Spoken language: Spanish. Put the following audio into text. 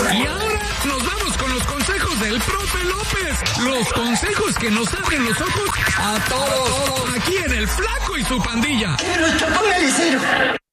Y ahora nos vamos con los consejos del profe López. Los consejos que nos abren los ojos a todos. Aquí en El Flaco y su pandilla. ¡Que me lo chapó el cenicero!